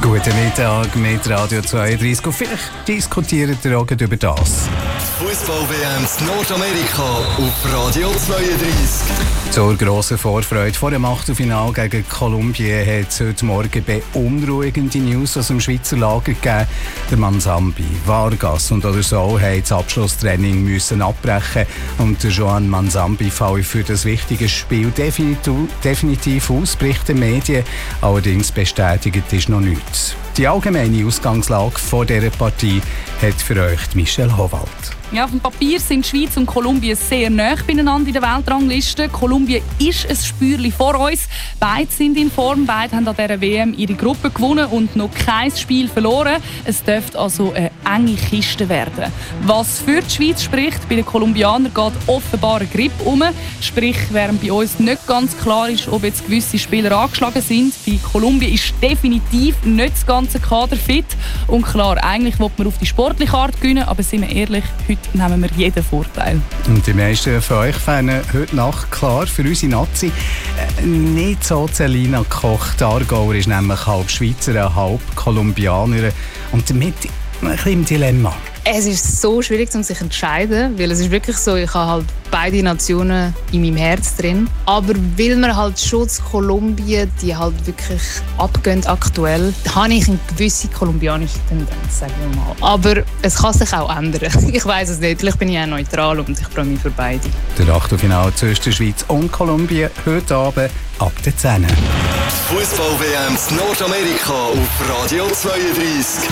Guten Mittag mit Radio 32. Und vielleicht diskutiert ihr auch über das. Fußball-WM in Nordamerika auf Radio 32. Zur grossen Vorfreude vor dem Achtelfinale gegen Kolumbien hat es heute Morgen beunruhigende News aus dem Schweizer Lager gegeben. Der Manzambi, Vargas und oder so haben das Abschlusstraining müssen abbrechen und der Joan Manzambi fällt für das wichtige Spiel definitiv aus, berichten Medien. Allerdings bestätigt ist noch nichts. Die allgemeine Ausgangslage vor dieser Partie hat für euch Michelle Howald. Ja, auf dem Papier sind die Schweiz und Kolumbien sehr nahe beieinander in der Weltrangliste. Kolumbien ist ein Spürchen vor uns. Beide sind in Form, beide haben an dieser WM ihre Gruppe gewonnen und noch kein Spiel verloren. Es dürfte also eine enge Kiste werden. Was für die Schweiz spricht, bei den Kolumbianern geht offenbar eine Grippe um. Sprich, während bei uns nicht ganz klar ist, ob jetzt gewisse Spieler angeschlagen sind. Bei Kolumbien ist definitiv nicht das ganze Kader fit. Und klar, eigentlich will man auf die sportliche Art gewinnen, aber sind wir ehrlich, heute nehmen wir jeden Vorteil. Und die meisten von euch fänden heute Nacht klar für unsere Nazi nicht so Celina Koch. Die Aargauer ist nämlich halb Schweizer, halb Kolumbianer und damit ein bisschen im Dilemma. Es ist so schwierig, sich zu entscheiden, weil es ist wirklich so, ich habe halt beide Nationen in meinem Herz drin. Aber weil wir halt schon zu Kolumbien, die halt wirklich abgehen aktuell, habe ich eine gewisse kolumbianische Tendenz, sagen wir mal. Aber es kann sich auch ändern. Ich weiss es nicht, vielleicht bin ich auch neutral und ich freue mich für beide. Der Achtelfinale zwischen der Schweiz und Kolumbien heute Abend ab der 10. Fußball-WM in Nordamerika auf Radio 32.